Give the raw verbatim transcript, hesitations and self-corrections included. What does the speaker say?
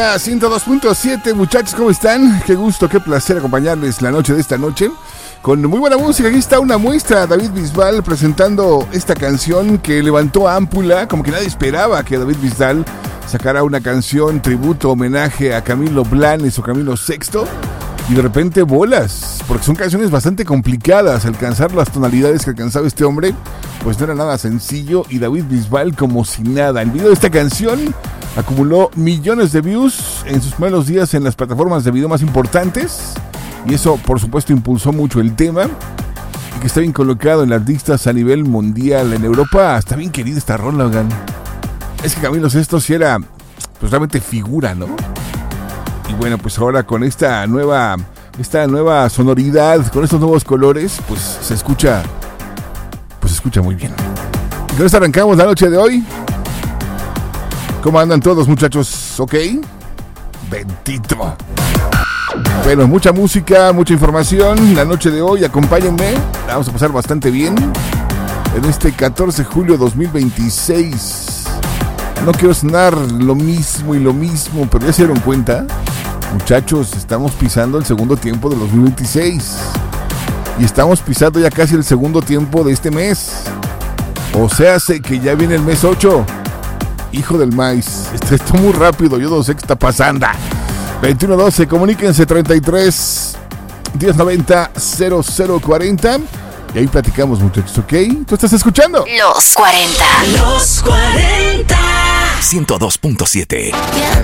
ciento dos punto siete, muchachos, ¿cómo están? Qué gusto, qué placer acompañarles la noche de esta noche con muy buena música. Aquí está una muestra, David Bisbal presentando esta canción que levantó a ámpula, como que nadie esperaba que David Bisbal sacara una canción tributo, homenaje a Camilo Blanes o Camilo Sexto, y de repente bolas, porque son canciones bastante complicadas. Alcanzar las tonalidades que alcanzaba este hombre, pues no era nada sencillo, y David Bisbal como si nada. El video de esta canción acumuló millones de views en sus primeros días en las plataformas de video más importantes, y eso por supuesto impulsó mucho el tema, y que está bien colocado en las listas a nivel mundial. En Europa está bien querida esta rola, oigan. Es que Camilo Sesto sí era pues realmente figura, ¿no? Y bueno, pues ahora con esta nueva esta nueva sonoridad, con estos nuevos colores, pues se escucha pues se escucha muy bien. Y con esto arrancamos la noche de hoy. ¿Cómo andan todos, muchachos? ¿Ok? Bendito. Bueno, mucha música, mucha información la noche de hoy. Acompáñenme, la vamos a pasar bastante bien en este catorce de julio de dos mil veintiséis. No quiero sonar lo mismo y lo mismo, pero ya se dieron cuenta, muchachos, estamos pisando el segundo tiempo de dos mil veintiséis. Y estamos pisando ya casi el segundo tiempo de este mes. O sea, sé que ya viene el mes ocho. Hijo del maíz, esto está muy rápido, yo no sé qué está pasando. veintiuno doce, comuníquense treinta y tres diez noventa cero cero cuarenta. Y ahí platicamos, muchachos, ¿ok? ¿Tú estás escuchando? Los cuarenta. Los cuarenta. ciento dos punto siete.